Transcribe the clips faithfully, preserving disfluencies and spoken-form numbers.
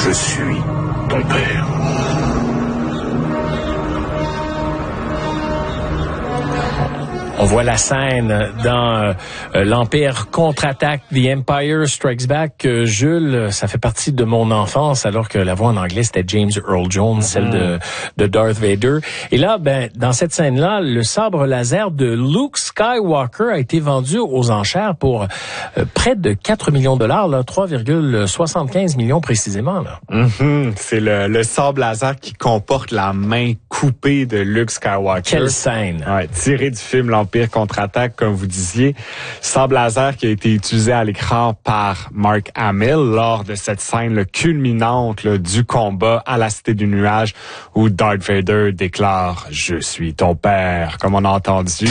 Je suis ton père. On voit la scène dans euh, l'Empire contre-attaque, The Empire Strikes Back. Euh, Jules, ça fait partie de mon enfance, alors que la voix en anglais, c'était James Earl Jones, mm-hmm. celle de, de Darth Vader. Et là, ben, dans cette scène-là, le sabre laser de Luke Skywalker a été vendu aux enchères pour euh, près de quatre millions de dollars, là, trois virgule soixante-quinze millions précisément. Là. Mm-hmm. C'est le, le sabre laser qui comporte la main coupée de Luke Skywalker. Quelle scène! Ouais, tiré du film L'Empire contre-attaque, comme vous disiez. Sabre laser qui a été utilisé à l'écran par Mark Hamill lors de cette scène là, culminante là, du combat à la Cité du Nuage où Darth Vader déclare « Je suis ton père », comme on a entendu.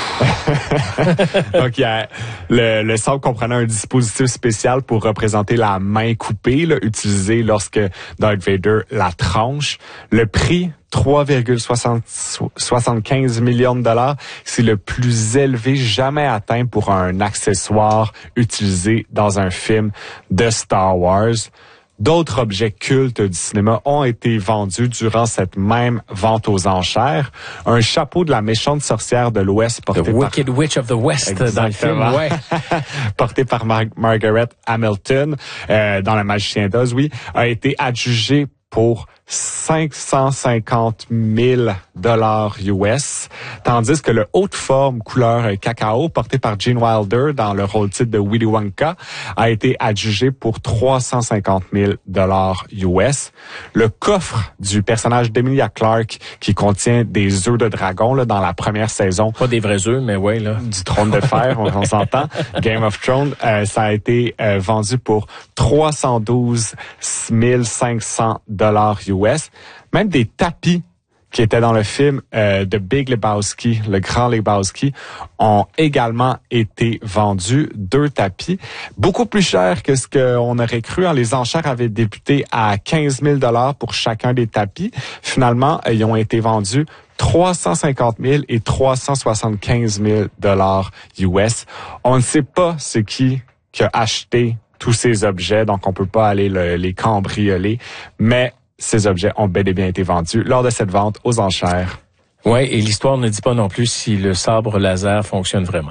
Donc, il y a le, le sabre comprenait un dispositif spécial pour représenter la main coupée là, utilisée lorsque Darth Vader la tranche. Le prix trois virgule soixante-quinze millions de dollars, c'est le plus élevé jamais atteint pour un accessoire utilisé dans un film de Star Wars. D'autres objets cultes du cinéma ont été vendus durant cette même vente aux enchères. Un chapeau de la méchante sorcière de l'Ouest porté The par... Wicked Witch of the West. Exactement. Dans le film, ouais. porté par Mar- Margaret Hamilton, euh, dans Le Magicien d'Oz, oui, a été adjugé pour cinq cent cinquante mille dollars U S, tandis que le haut de forme couleur cacao porté par Gene Wilder dans le rôle titre de Willy Wonka a été adjugé pour trois cent cinquante mille dollars U S. Le coffre du personnage d'Emilia Clarke qui contient des œufs de dragon là, dans la première saison. Pas des vrais œufs, mais ouais là. Du Trône de Fer, on, on s'entend. Game of Thrones, euh, ça a été euh, vendu pour trois cent douze mille cinq cents dollars U S. Même des tapis qui étaient dans le film euh, de Big Lebowski, le grand Lebowski, ont également été vendus, deux tapis, beaucoup plus chers que ce qu'on aurait cru. Les enchères avaient débuté à quinze mille dollars pour chacun des tapis. Finalement, ils ont été vendus trois cent cinquante mille et trois cent soixante-quinze mille dollars U S. On ne sait pas c'est qui qui a acheté tous ces objets, donc on peut pas aller le, les cambrioler, mais ces objets ont bel et bien été vendus lors de cette vente aux enchères. Oui, et l'histoire ne dit pas non plus si le sabre laser fonctionne vraiment.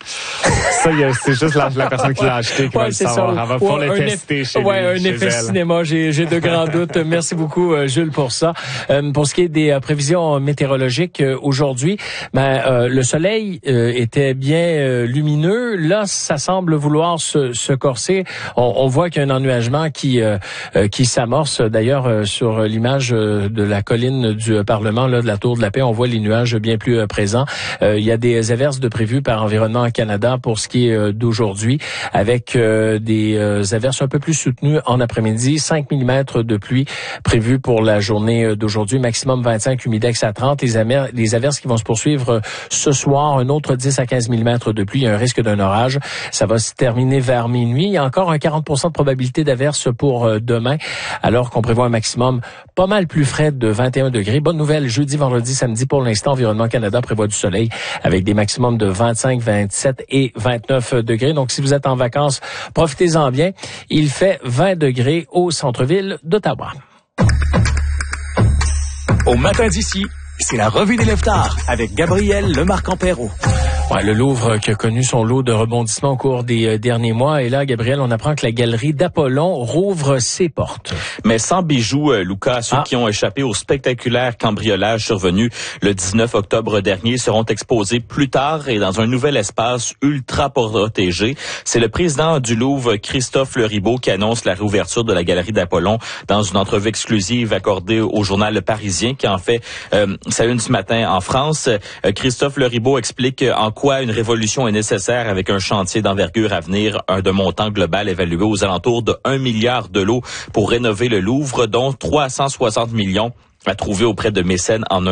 Ça, c'est juste la, la personne qui l'a acheté qui ouais, va le savoir. Elle va pouvoir le tester chez Ouais, lui, un chez effet elle. cinéma, j'ai, j'ai de grands doutes. Merci beaucoup, euh, Jules, pour ça. Euh, pour ce qui est des euh, prévisions météorologiques, euh, aujourd'hui, ben, euh, le soleil euh, était bien euh, lumineux. Là, ça semble vouloir se, se corser. On, on voit qu'il y a un ennuagement qui euh, euh, qui s'amorce. D'ailleurs, euh, sur l'image euh, de la colline du Parlement, là, de la Tour de la Paix, on voit les nuages bien plus euh, présents. Euh, il y a des averses de prévues par Environnement Canada pour ce qui est euh, d'aujourd'hui, avec euh, des euh, averses un peu plus soutenues en après-midi. cinq millimètres de pluie prévus pour la journée euh, d'aujourd'hui, maximum vingt-cinq, humidex à trente. Les, amer- les averses qui vont se poursuivre euh, ce soir, un autre dix à quinze millimètres de pluie. Il y a un risque d'un orage. Ça va se terminer vers minuit. Il y a encore un quarante pour cent de probabilité d'averse pour euh, demain, alors qu'on prévoit un maximum pas mal plus frais de vingt et un degrés. Bonne nouvelle, jeudi, vendredi, samedi, pour l'instant, Environnement Canada prévoit du soleil avec des maximums de vingt-cinq, vingt-sept et vingt-neuf degrés. Donc, si vous êtes en vacances, profitez-en bien. Il fait vingt degrés au centre-ville d'Ottawa. Au matin d'ici, c'est la revue des lève-tard avec Gabriel Lemarque-Ampero. Ouais, le Louvre qui a connu son lot de rebondissements au cours des euh, derniers mois. Et là, Gabriel, on apprend que la galerie d'Apollon rouvre ses portes. Mais sans bijoux, euh, Lucas, ceux ah. qui ont échappé au spectaculaire cambriolage survenu le dix-neuf octobre dernier seront exposés plus tard et dans un nouvel espace ultra protégé. C'est le président du Louvre, Christophe Leribaud, qui annonce la réouverture de la galerie d'Apollon dans une entrevue exclusive accordée au journal Le Parisien, qui en fait euh, sa une ce matin en France. Euh, Christophe Leribaud explique en quoi une révolution est nécessaire avec un chantier d'envergure à venir, un de montant global évalué aux alentours de un milliard de lots pour rénover le Louvre, dont trois cent soixante millions à trouver auprès de mécènes en un